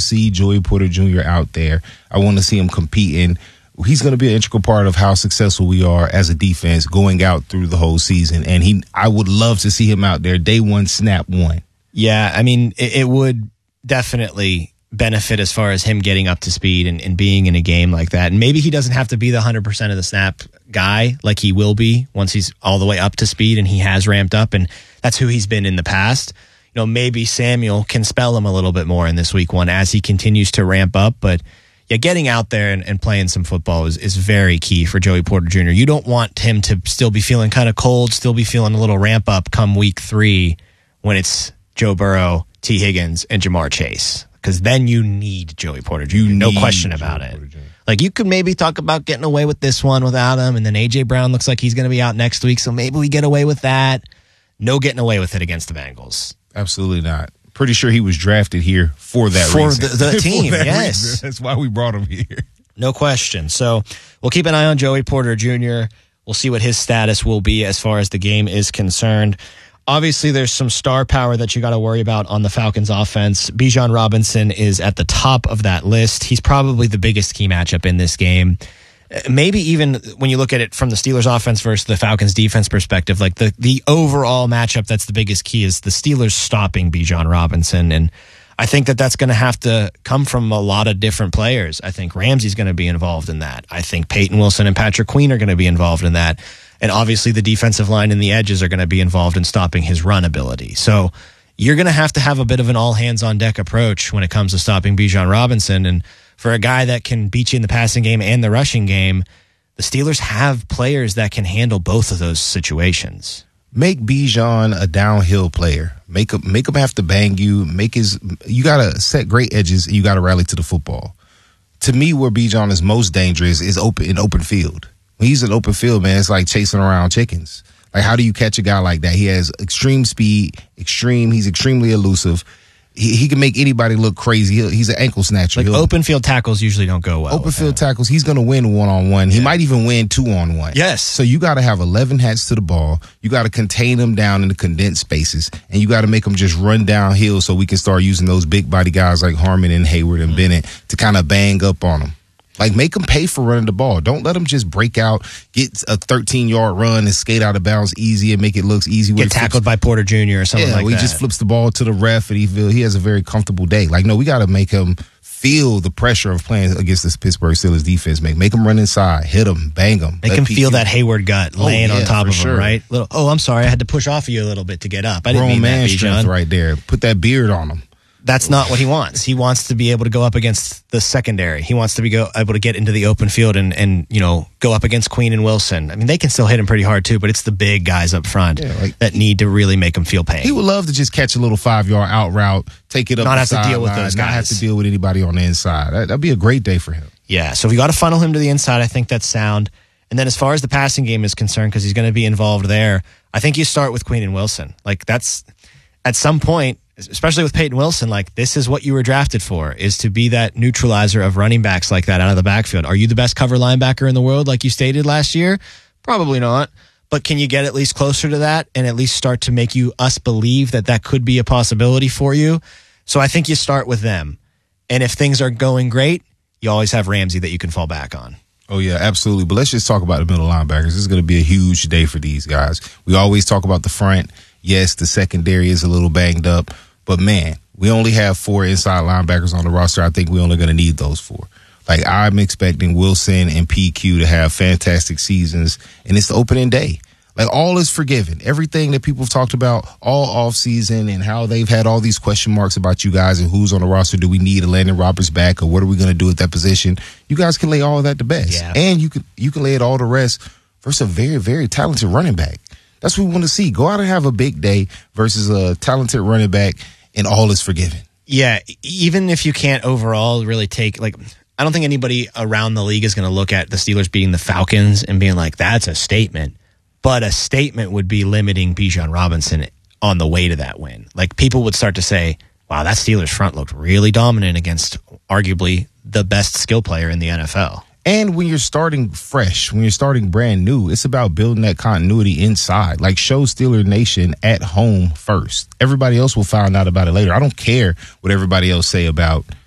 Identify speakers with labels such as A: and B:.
A: see Joey Porter Jr. out there. I want to see him competing. He's going to be an integral part of how successful we are as a defense going out through the whole season. And I would love to see him out there day one, snap one.
B: Yeah, I mean, it would definitely benefit as far as him getting up to speed and being in a game like that. And maybe he doesn't have to be the 100% of the snap guy like he will be once he's all the way up to speed and he has ramped up. And that's who he's been in the past. You know, maybe Samuel can spell him a little bit more in this week one as he continues to ramp up. But yeah, getting out there and playing some football is very key for Joey Porter Jr. You don't want him to still be feeling kind of cold, still be feeling a little ramp up come week 3 when it's Joe Burrow, T. Higgins, and Jamar Chase. Because then you need Joey Porter Jr. No question about it. Like, you could maybe talk about getting away with this one without him, and then A.J. Brown looks like he's going to be out next week, so maybe we get away with that. No getting away with it against the Bengals.
A: Absolutely not. Pretty sure he was drafted here for that reason.
B: For the team, yes.
A: Reason. That's why we brought him here.
B: No question. So we'll keep an eye on Joey Porter Jr. We'll see what his status will be as far as the game is concerned. Obviously, there's some star power that you got to worry about on the Falcons offense. Bijan Robinson is at the top of that list. He's probably the biggest key matchup in this game. Maybe even when you look at it from the Steelers offense versus the Falcons defense perspective, like the overall matchup that's the biggest key is the Steelers stopping Bijan Robinson. And I think that's going to have to come from a lot of different players. I think Ramsey's going to be involved in that. I think Peyton Wilson and Patrick Queen are going to be involved in that. And obviously the defensive line and the edges are going to be involved in stopping his run ability. So you're going to have a bit of an all-hands-on-deck approach when it comes to stopping Bijan Robinson. And for a guy that can beat you in the passing game and the rushing game, the Steelers have players that can handle both of those situations.
A: Make Bijan a downhill player. Make him have to bang you. You got to set great edges and you got to rally to the football. To me, where Bijan is most dangerous is in open field. When he's in open field, man, it's like chasing around chickens. Like, how do you catch a guy like that? He has extreme speed, he's extremely elusive. He can make anybody look crazy. He's an ankle snatcher.
B: Like, open field tackles usually don't go well.
A: Open field tackles, he's going to win one-on-one. He might even win 2-on-1.
B: Yes.
A: So you got to have 11 hats to the ball. You got to contain him down in the condensed spaces, and you got to make him just run downhill so we can start using those big body guys like Harmon and Hayward and Bennett to kind of bang up on him. Like, make him pay for running the ball. Don't let him just break out, get a 13-yard run and skate out of bounds easy and make it look easy.
B: Get tackled by Porter Jr. or something like that.
A: He just flips the ball to the ref and he has a very comfortable day. Like, no, we got to make him feel the pressure of playing against this Pittsburgh Steelers defense. Make him run inside, hit him, bang him.
B: Make him feel that Hayward gut laying on top of him, right? I'm sorry, I had to push off of you a little bit to get up. I didn't mean that,
A: strength right there. Put that beard on him.
B: That's not what he wants. He wants to be able to go up against the secondary. He wants to be able to get into the open field and go up against Queen and Wilson. I mean, they can still hit him pretty hard too, but it's the big guys up front that need to really make him feel pain.
A: He would love to just catch a little 5-yard out route, take it up,
B: not have to deal with those guys,
A: not have to deal with anybody on the inside. That'd be a great day for him.
B: Yeah, so we got to funnel him to the inside. I think that's sound. And then as far as the passing game is concerned, because he's going to be involved there, I think you start with Queen and Wilson. Like, that's at some point, especially with Peyton Wilson, like, this is what you were drafted for, is to be that neutralizer of running backs like that out of the backfield. Are you the best cover linebacker in the world like you stated last year? Probably not. But can you get at least closer to that and at least start to make us believe that could be a possibility for you? So I think you start with them. And if things are going great, you always have Ramsey that you can fall back on.
A: Oh, yeah, absolutely. But let's just talk about the middle linebackers. This is going to be a huge day for these guys. We always talk about the front. Yes, the secondary is a little banged up. But, man, we only have 4 inside linebackers on the roster. I think we're only going to need those 4. Like, I'm expecting Wilson and PQ to have fantastic seasons, and it's the opening day. Like, all is forgiven. Everything that people have talked about all offseason and how they've had all these question marks about you guys and who's on the roster. Do we need a Landon Roberts back, or what are we going to do at that position? You guys can lay all of that to best.
B: Yeah.
A: And you can lay it all to rest versus a very, very talented running back. That's what we want to see. Go out and have a big day versus a talented running back, and all is forgiven.
B: Yeah, even if you can't overall really take, like, I don't think anybody around the league is going to look at the Steelers beating the Falcons and being like, that's a statement. But a statement would be limiting Bijan Robinson on the way to that win. Like, people would start to say, wow, that Steelers front looked really dominant against arguably the best skill player in the NFL.
A: And when you're starting fresh, when you're starting brand new, it's about building that continuity inside. Like, show Steeler Nation at home first. Everybody else will find out about it later. I don't care what everybody else say about